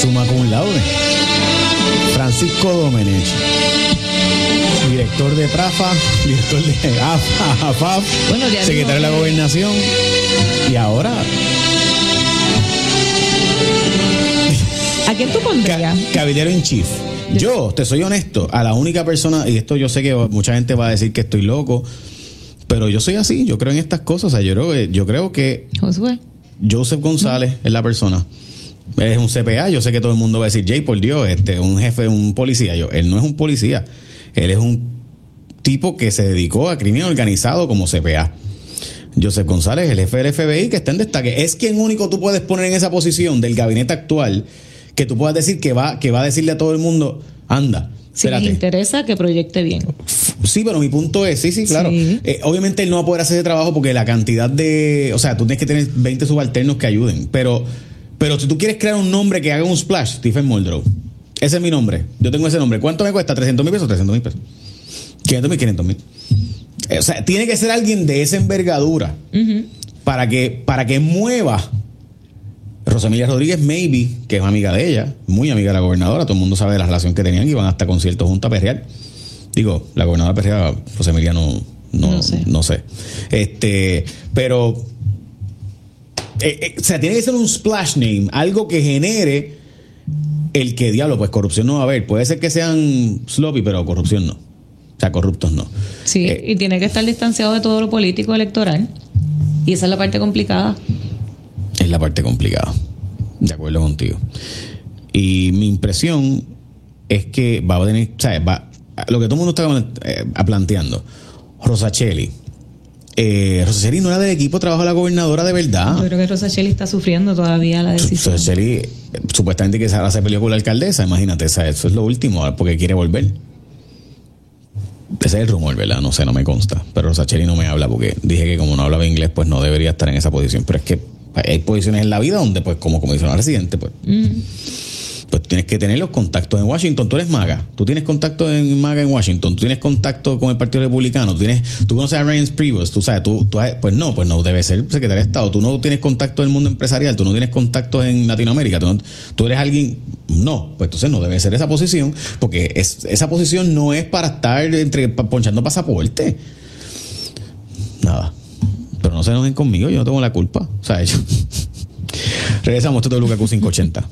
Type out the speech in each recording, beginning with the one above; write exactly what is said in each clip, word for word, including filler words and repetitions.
Summa cum laude. Francisco Domenech, director de Prafa, director de A F A, bueno, secretario de la Gobernación, y ahora... ¿A quién tú pondrías? Ca- Cabildero en chief. Yo, te soy honesto, a la única persona, y esto yo sé que mucha gente va a decir que estoy loco, pero yo soy así, yo creo en estas cosas. O sea, yo creo que, yo creo que Josué. Joseph González ¿Mm? es la persona. Él es un C P A, yo sé que todo el mundo va a decir, Jay, por Dios, este, un jefe, un policía. Yo, él no es un policía, él es un tipo que se dedicó a crimen organizado como C P A. Joseph González, el jefe del F B I, que está en destaque. Es quien único tú puedes poner en esa posición del gabinete actual, que tú puedas decir que va, que va a decirle a todo el mundo, anda, si espérate. les interesa que proyecte bien. Sí, pero mi punto es, sí, sí, claro. Sí. Eh, obviamente él no va a poder hacer ese trabajo porque la cantidad de, o sea, tú tienes que tener veinte subalternos que ayuden, pero, pero si tú quieres crear un nombre que haga un splash, Stephen Muldrow, ese es mi nombre, yo tengo ese nombre. ¿Cuánto me cuesta? ¿trescientos mil pesos? trescientos mil pesos. quinientos mil, quinientos mil. Eh, o sea, tiene que ser alguien de esa envergadura uh-huh. para que, para que mueva. Rosemilia Rodríguez, maybe, que es amiga de ella, muy amiga de la gobernadora, todo el mundo sabe de la relación que tenían y van hasta conciertos juntos a perrear. Digo, la gobernadora perreaba, Rosemilia no, no, no sé. No sé. Este, pero, eh, eh, o sea, tiene que ser un splash name, algo que genere el que, diablo, pues corrupción no va a haber. Puede ser que sean sloppy, pero corrupción no. O sea, corruptos no. Sí, eh, y tiene que estar distanciado de todo lo político electoral. Y esa es la parte complicada. Es la parte complicada. De acuerdo contigo. Y mi impresión es que va a tener, ¿sabes? Va, lo que todo el mundo está eh, planteando. Rosachelli. Eh, Rosachelli no era del equipo de trabajo de la gobernadora de verdad. Yo creo que Rosachelli está sufriendo todavía la decisión. Rosachelli, eh, supuestamente que ahora se peleó con la alcaldesa, imagínate, ¿sabes? Eso es lo último, porque quiere volver. Ese es el rumor, ¿verdad? No sé, no me consta. Pero Rosachelli no me habla porque dije que como no hablaba inglés, pues no debería estar en esa posición. Pero es que hay posiciones en la vida donde, pues, como comisionado residente, pues, mm. pues tienes que tener los contactos en Washington. Tú eres MAGA, tú tienes contacto en MAGA en Washington, tú tienes contacto con el Partido Republicano, tú tienes, tú conoces a Reince Priebus, tú sabes, tú, tú, pues no, pues no debe ser secretario de Estado. Tú no tienes contacto en el mundo empresarial, tú no tienes contacto en Latinoamérica, tú, no, tú eres alguien, no, pues entonces no debe ser esa posición, porque es, esa posición no es para estar entre ponchando pasaporte. Nada. Pero no se enojen conmigo, yo no tengo la culpa. O sea, yo... Regresamos, esto es W K Q quinientos ochenta.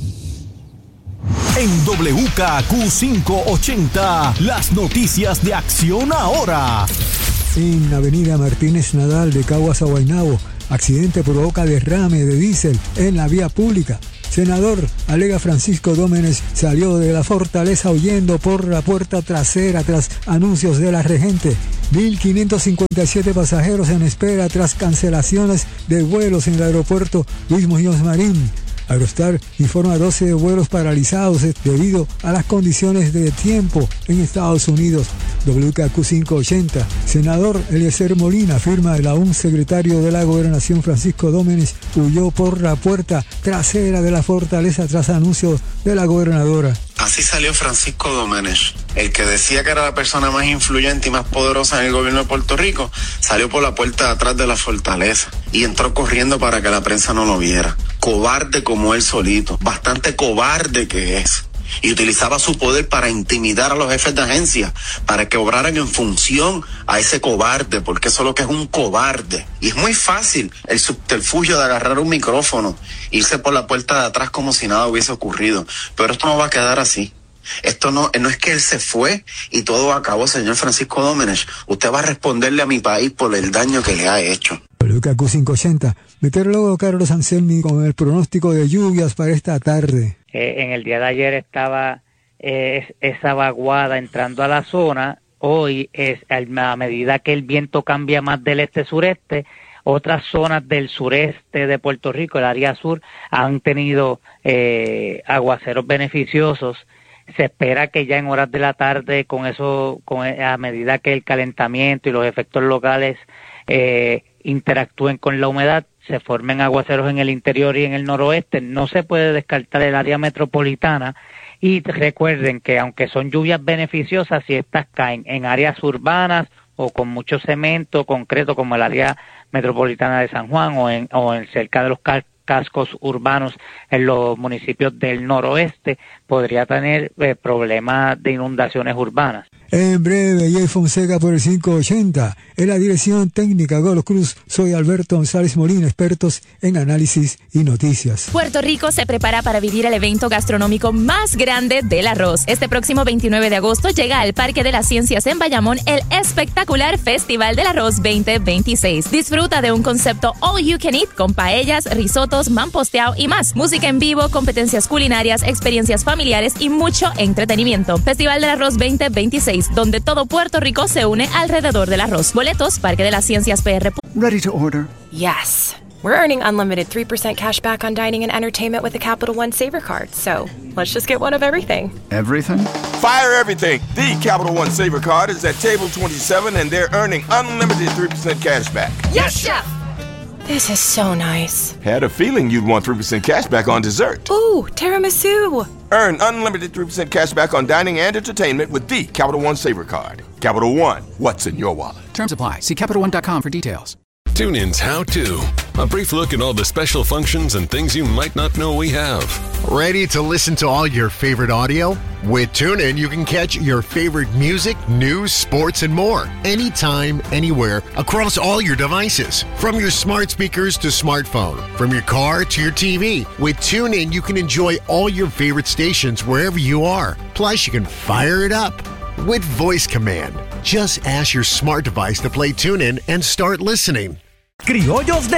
En W K Q quinientos ochenta, las noticias de Acción Ahora. En Avenida Martínez Nadal de Caguas a Guaynabo, accidente provoca derrame de diésel en la vía pública. Senador, alega Francisco Domenech, salió de la fortaleza huyendo por la puerta trasera tras anuncios de la regente. mil quinientos cincuenta y siete pasajeros en espera tras cancelaciones de vuelos en el aeropuerto Luis Muñoz Marín. Aerostar informa doce vuelos paralizados debido a las condiciones de tiempo en Estados Unidos. W K Q quinientos ochenta. Senador Eliezer Molina afirma el aún secretario de la Gobernación Francisco Domenech huyó por la puerta trasera de la fortaleza tras anuncios de la gobernadora. Así salió Francisco Domenech, el que decía que era la persona más influyente y más poderosa en el gobierno de Puerto Rico, salió por la puerta de atrás de la fortaleza y entró corriendo para que la prensa no lo viera. Cobarde como él solito, bastante cobarde que es. Y utilizaba su poder para intimidar a los jefes de agencia, para que obraran en función a ese cobarde, porque eso es lo que es un cobarde. Y es muy fácil el subterfugio de agarrar un micrófono, irse por la puerta de atrás como si nada hubiese ocurrido. Pero esto no va a quedar así. Esto no, no es que él se fue y todo acabó, señor Francisco Domenech. Usted va a responderle a mi país por el daño que le ha hecho. W K Q quinientos ochenta. Meteorólogo Carlos Anselmi con el pronóstico de lluvias para esta tarde. Eh, en el día de ayer estaba eh, esa vaguada entrando a la zona. Hoy, es a medida que el viento cambia más del este-sureste, otras zonas del sureste de Puerto Rico, el área sur, han tenido eh, aguaceros beneficiosos. Se espera que ya en horas de la tarde, con eso, con a medida que el calentamiento y los efectos locales eh, interactúen con la humedad, se formen aguaceros en el interior y en el noroeste. No se puede descartar el área metropolitana. Y recuerden que aunque son lluvias beneficiosas, si estas caen en áreas urbanas o con mucho cemento concreto, como el área metropolitana de San Juan o en, o en cerca de los car- cascos urbanos en los municipios del noroeste, podría tener eh, problemas de inundaciones urbanas. En breve, Jay Fonseca por el quinientos ochenta. En la dirección técnica Golo Cruz, soy Alberto González Molina, expertos en análisis y noticias. Puerto Rico se prepara para vivir el evento gastronómico más grande del arroz. Este próximo veintinueve de agosto llega al Parque de las Ciencias en Bayamón el espectacular Festival del Arroz veinte veintiséis. Disfruta de un concepto all you can eat con paellas, risotos, mamposteado y más. Música en vivo, competencias culinarias, experiencias familiares y mucho entretenimiento. Festival del Arroz veinte veintiséis, donde todo Puerto Rico se une alrededor del arroz. Boletos, Parque de las Ciencias P R. Ready to order? Yes. We're earning unlimited three percent cash back on dining and entertainment with the Capital One Saver Card. So let's just get one of everything. Everything? Fire everything. The Capital One Saver Card is at table twenty-seven and they're earning unlimited three percent cash back. Yes, Chef! This is so nice. Had a feeling you'd want three percent cash back on dessert. Ooh, tiramisu. Earn unlimited three percent cash back on dining and entertainment with the Capital One Saver Card. Capital One, what's in your wallet? Terms apply. See Capital One dot com for details. TuneIn's How To. A brief look at all the special functions and things you might not know we have. Ready to listen to all your favorite audio? With TuneIn, you can catch your favorite music, news, sports, and more. Anytime, anywhere, across all your devices. From your smart speakers to smartphone. From your car to your T V. With TuneIn, you can enjoy all your favorite stations wherever you are. Plus, you can fire it up with voice command. Just ask your smart device to play TuneIn and start listening. Criollos de